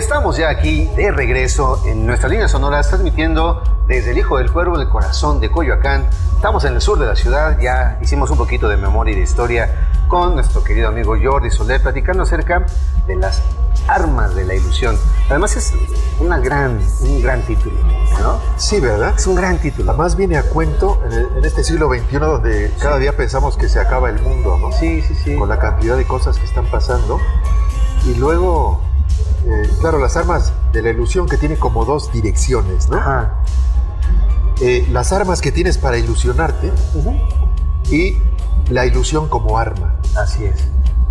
Estamos ya aquí de regreso en nuestra línea sonora, transmitiendo desde el Hijo del Cuervo, del corazón de Coyoacán. Estamos en el sur de la ciudad, ya hicimos un poquito de memoria y de historia con nuestro querido amigo Jordi Soler, platicando acerca de las armas de la ilusión. Además es un gran título, ¿no? Sí, ¿verdad? Es un gran título. Además viene a cuento en este siglo XXI donde cada día pensamos que se acaba el mundo, ¿no? Sí. Con la cantidad de cosas que están pasando. Y luego, claro, las armas de la ilusión que tiene como dos direcciones, ¿no? Ajá. Las armas que tienes para ilusionarte y la ilusión como arma. Así es.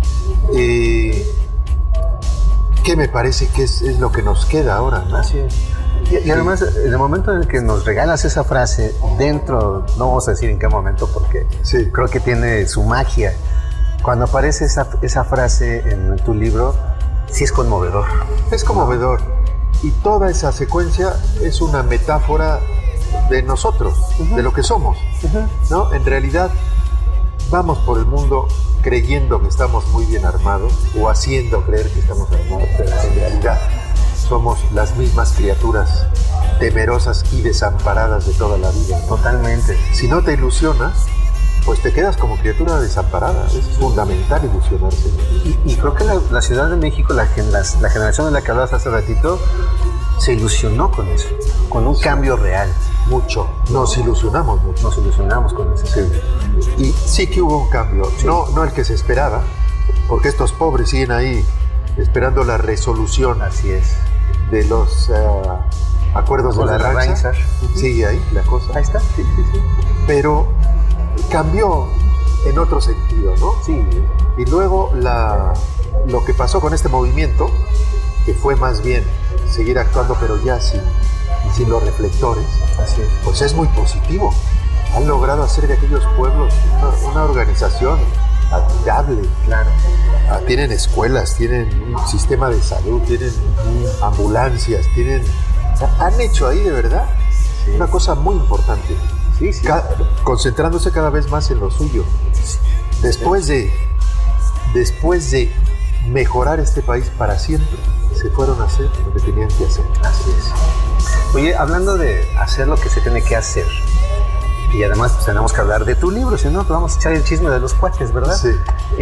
Que me parece que es lo que nos queda ahora, ¿no? Así es. Y además, en el momento en el que nos regalas esa frase, dentro, no vamos a decir en qué momento porque creo que tiene su magia. Cuando aparece esa frase en tu libro, sí es conmovedor. Es conmovedor. Y toda esa secuencia es una metáfora de nosotros, de lo que somos, ¿no? En realidad, vamos por el mundo creyendo que estamos muy bien armados o haciendo creer que estamos armados, pero en realidad somos las mismas criaturas temerosas y desamparadas de toda la vida, ¿no? Totalmente. Si no te ilusionas, pues te quedas como criatura desamparada. Es fundamental ilusionarse. Y creo que la Ciudad de México, la generación de la que hablabas hace ratito, se ilusionó con eso, con un cambio real. Mucho. Nos ilusionamos mucho. Nos ilusionamos con eso. Sí. Y sí que hubo un cambio. Sí. No el que se esperaba, porque estos pobres siguen ahí esperando la resolución. Así es. De los acuerdos de la Rancha. Sigue ahí la cosa. Ahí está. Sí. Pero cambió en otro sentido, ¿no? Sí. Y luego lo que pasó con este movimiento, que fue más bien seguir actuando, pero ya sin los reflectores, así es, pues es muy positivo. Han logrado hacer de aquellos pueblos una organización admirable. Claro. Tienen escuelas, tienen un sistema de salud, tienen ambulancias, han hecho ahí de verdad una cosa muy importante. Sí. Concentrándose cada vez más en lo suyo. Después de mejorar este país para siempre, se fueron a hacer lo que tenían que hacer. Así es. Oye, hablando de hacer lo que se tiene que hacer, y además pues, tenemos que hablar de tu libro, si no, pues vamos a echar el chisme de los cuates, ¿verdad? Sí.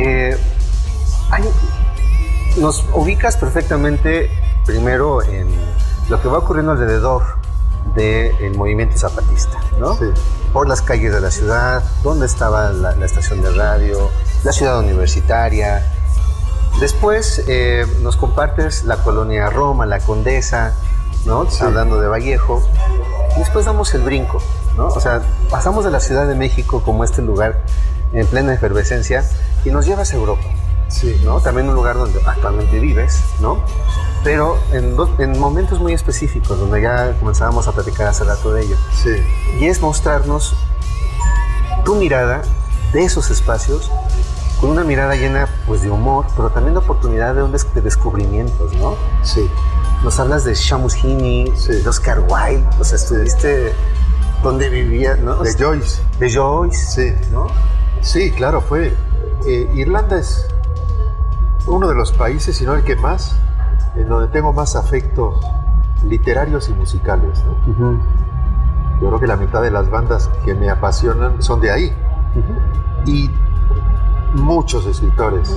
Nos ubicas perfectamente primero en lo que va ocurriendo alrededor del movimiento zapatista, ¿no? Sí. Por las calles de la ciudad, donde estaba la estación de radio, la ciudad universitaria. Después nos compartes la colonia Roma, la Condesa, ¿no? Sí. Hablando de Vallejo. Y después damos el brinco, ¿no? O sea, pasamos de la Ciudad de México como este lugar en plena efervescencia y nos llevas a Europa. Sí. ¿No? También un lugar donde actualmente vives, ¿no? Pero en momentos muy específicos, donde ya comenzábamos a platicar hace rato de ello. Sí. Y es mostrarnos tu mirada de esos espacios con una mirada llena pues de humor, pero también de oportunidad de descubrimientos, ¿no? Sí. Nos hablas de Shamus Heaney, de Oscar Wilde, o sea, estuviste donde vivía, ¿no? De Joyce. De Joyce, sí. ¿no? Sí, claro, fue. Irlanda es uno de los países, si no el que más, en donde tengo más afectos literarios y musicales, ¿no? Yo creo que la mitad de las bandas que me apasionan son de ahí. Y muchos escritores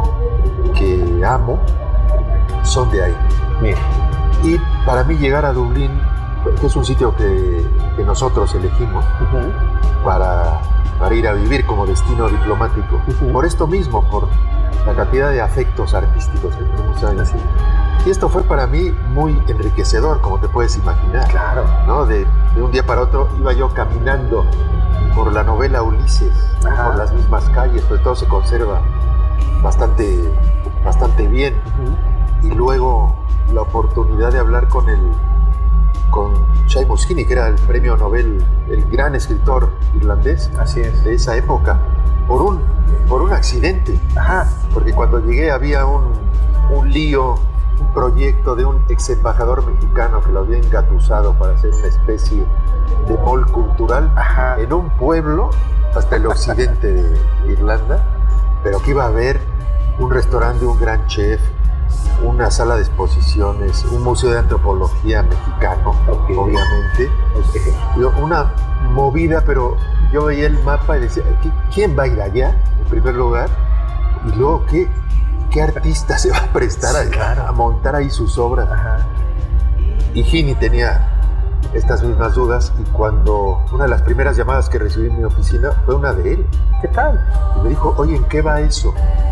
que amo son de ahí. Bien. Y para mí llegar a Dublín, que es un sitio que nosotros elegimos para ir a vivir como destino diplomático, por esto mismo, por la cantidad de afectos artísticos que tenemos ahí. Así. Y esto fue para mí muy enriquecedor, como te puedes imaginar. Claro. ¿No? De un día para otro iba yo caminando por la novela Ulises, por las mismas calles, pero todo se conserva bastante bien. Y luego la oportunidad de hablar con Shamus Heaney, que era el premio Nobel, el gran escritor irlandés. Así es. De esa época, por un accidente. Porque cuando llegué había un lío, un proyecto de un ex embajador mexicano que lo había engatusado para hacer una especie de mall cultural en un pueblo hasta el occidente de Irlanda, pero que iba a haber un restaurante de un gran chef, una sala de exposiciones, un museo de antropología mexicano, obviamente. Una movida, pero yo veía el mapa y decía, ¿quién va a ir allá, en primer lugar? Y luego, ¿qué artista se va a prestar a montar ahí sus obras? Ajá. Y Gini tenía estas mismas dudas, y cuando una de las primeras llamadas que recibí en mi oficina fue una de él. ¿Qué tal? Y me dijo, oye, ¿en qué va eso?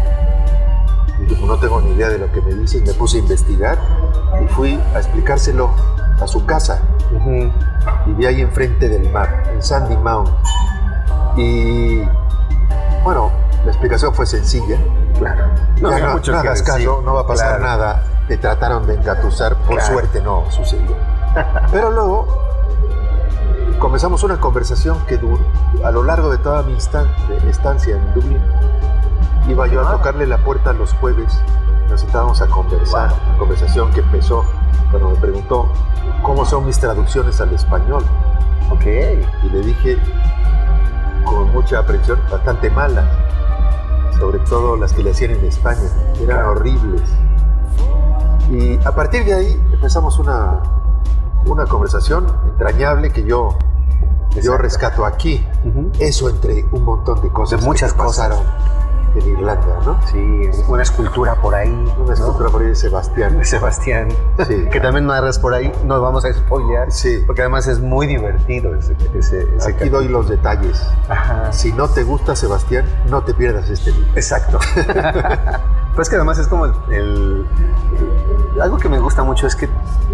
Y dije, no tengo ni idea de lo que me dices. Me puse a investigar y fui a explicárselo a su casa. Uh-huh. Vivía ahí enfrente del mar, en Sandy Mount. Y bueno, la explicación fue sencilla. Claro. No hagas caso, no va a pasar nada. Te trataron de engatusar, por suerte no sucedió. Pero luego comenzamos una conversación que duró a lo largo de toda mi estancia en Dublín. Iba yo a tocarle la puerta los jueves, nos sentábamos a conversar. Una conversación que empezó cuando me preguntó cómo son mis traducciones al español. Y le dije con mucha aprensión, bastante malas, sobre todo las que le hacían en España, eran horribles. Y a partir de ahí empezamos una conversación entrañable que yo rescato aquí. Uh-huh. Eso entre un montón de cosas, de muchas cosas pasaron en Irlanda, ¿no? Sí, una escultura por ahí. Una escultura por ahí de Sebastián. De Sebastián. Sí. Que también narras por ahí, no vamos a spoilear. Sí. Porque además es muy divertido ese Aquí capítulo. Doy los detalles. Ajá. Si no te gusta Sebastián, no te pierdas este libro. Exacto. Pues que además es como algo que me gusta mucho es que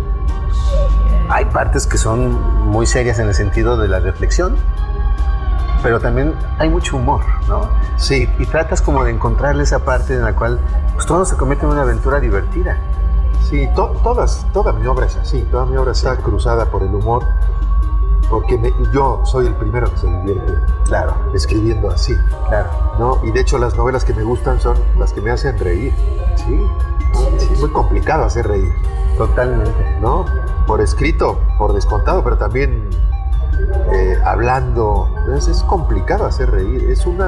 hay partes que son muy serias en el sentido de la reflexión, pero también hay mucho humor, ¿no? Sí. Y tratas como de encontrarle esa parte en la cual pues, todo se convierte en una aventura divertida. Sí, toda mi obra es así. Toda mi obra está cruzada por el humor, porque yo soy el primero que se divierte. Claro. Escribiendo así. Claro. ¿No? Y de hecho las novelas que me gustan son las que me hacen reír. Sí. Es muy complicado hacer reír. Totalmente. ¿No? Por escrito, por descontado, pero también hablando. Es complicado hacer reír.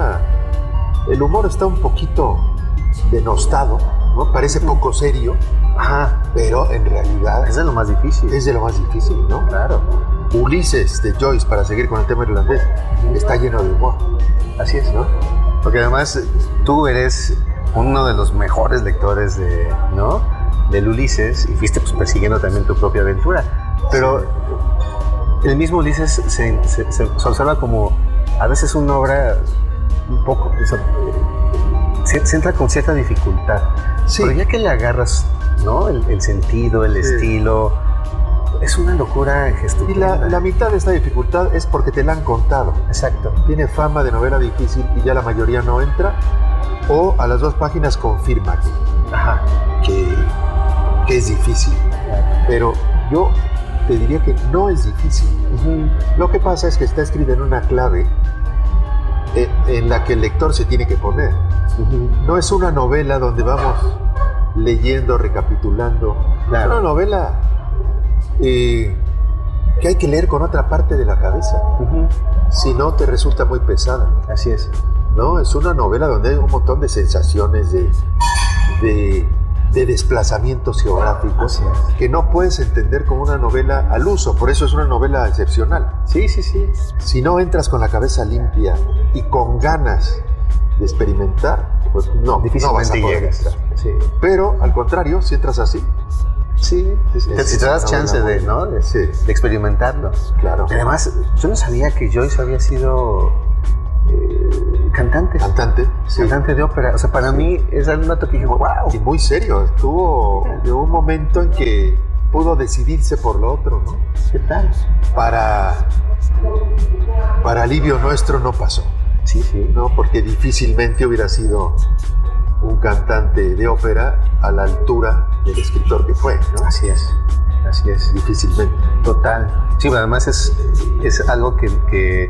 El humor está un poquito denostado, ¿no? Parece poco serio. Ajá. Pero en realidad es de lo más difícil. Es de lo más difícil, ¿no? Claro. Ulises de Joyce, para seguir con el tema irlandés, está lleno de humor. Así es, ¿no? Porque además tú eres uno de los mejores lectores del Ulises y fuiste pues, persiguiendo también tu propia aventura. Pero el mismo Ulises se observa como a veces una obra un poco... se entra con cierta dificultad. Sí. Pero ya que le agarras, ¿no? El sentido, el estilo, es una locura estupenda. Y la mitad de esta dificultad es porque te la han contado. Exacto. Tiene fama de novela difícil y ya la mayoría no entra, o a las 2 páginas confirma que es difícil. Claro. Pero yo te diría que no es difícil. Uh-huh. Lo que pasa es que está escrita en una clave en la que el lector se tiene que poner. Uh-huh. No es una novela donde vamos leyendo, recapitulando. Claro. Es una novela que hay que leer con otra parte de la cabeza. Uh-huh. Si no, te resulta muy pesada. Así es. ¿No? Es una novela donde hay un montón de sensaciones, de desplazamientos geográficos que no puedes entender como una novela al uso. Por eso es una novela excepcional. Sí. Si no entras con la cabeza limpia y con ganas de experimentar, pues no vas a poder entrar. Sí. Pero al contrario, si entras así, si te das chance de experimentarlo. Claro. Y además, yo no sabía que Joyce había sido cantante. Cantante de ópera. O sea, para mí es un dato que dije, wow. Y muy serio. Llegó un momento en que pudo decidirse por lo otro, ¿no? ¿Qué tal? Para alivio nuestro no pasó. Sí. ¿No? Porque difícilmente hubiera sido un cantante de ópera a la altura del escritor que fue, ¿no? Así es. Difícilmente. Total. Sí, pero además es algo que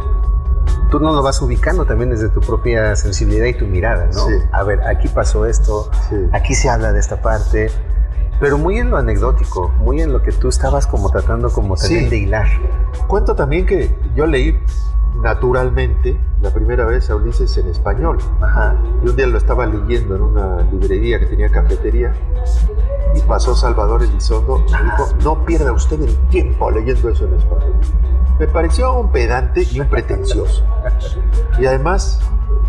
tú no lo vas ubicando también desde tu propia sensibilidad y tu mirada, ¿no? Sí. A ver, aquí pasó esto, aquí se habla de esta parte, pero muy en lo anecdótico, muy en lo que tú estabas como tratando como también de hilar. Cuento también que yo leí naturalmente la primera vez a Ulises en español. Ajá. Y un día lo estaba leyendo en una librería que tenía cafetería y pasó Salvador Elizondo y dijo: no pierda usted el tiempo leyendo eso en español. Me pareció un pedante y un pretencioso. Y además,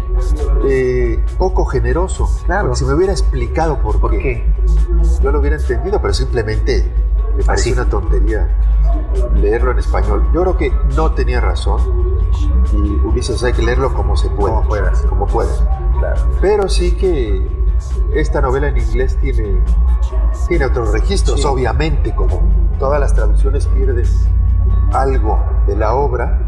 poco generoso. Claro. Porque si me hubiera explicado por qué, yo lo hubiera entendido, pero simplemente me pareció una tontería leerlo en español. Yo creo que no tenía razón. Y Ulises hay que leerlo como se puede. Como puedas. Claro. Pero sí que esta novela en inglés tiene otros registros, obviamente, como todas las traducciones pierden algo de la obra.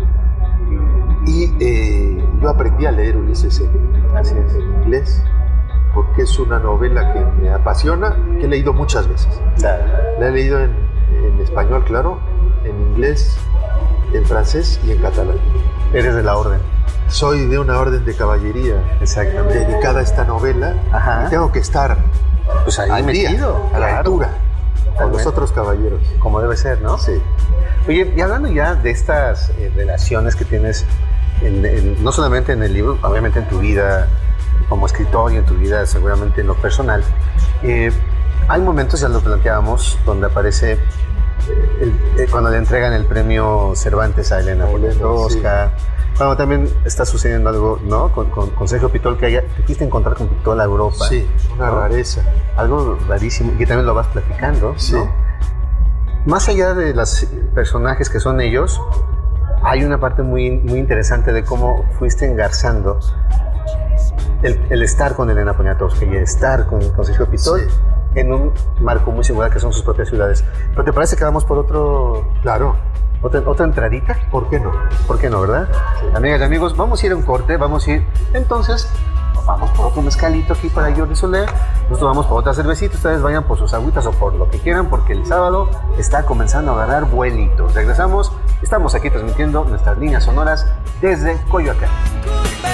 Y yo aprendí a leer Ulises en inglés, porque es una novela que me apasiona, que he leído muchas veces. Claro. La he leído en español, claro, en inglés, en francés y en catalán. Eres de la orden. Soy de una orden de caballería dedicada a esta novela. Ajá. Y tengo que estar pues ahí al metido, día, a la altura, con los otros caballeros. Como debe ser, ¿no? Sí. Oye, y hablando ya de estas relaciones que tienes, no solamente en el libro, obviamente en tu vida como escritor y en tu vida seguramente en lo personal, hay momentos, ya lo planteábamos, donde aparece cuando le entregan el premio Cervantes a Elena Poniatowska, cuando también está sucediendo algo, ¿no? Con Sergio Pitol, te fuiste a encontrar con Pitol a Europa. Sí, una rareza. Algo rarísimo, que también lo vas platicando, sí, ¿no? Más allá de los personajes que son ellos, hay una parte muy, muy interesante de cómo fuiste engarzando el estar con Elena Poniatowska y el estar con Sergio Pitol en un marco muy singular que son sus propias ciudades. ¿Pero te parece que vamos por otro? Claro. ¿Otra entradita? ¿Por qué no? ¿Por qué no, verdad? Sí. Amigas y amigos, vamos a ir a un corte, vamos a ir entonces... Vamos por otro mezcalito aquí para Jordi Soler. Nosotros vamos por otra cervecita. Ustedes vayan por sus agüitas o por lo que quieran, porque el sábado está comenzando a agarrar vuelitos. Regresamos. Estamos aquí transmitiendo nuestras líneas sonoras desde Coyoacán.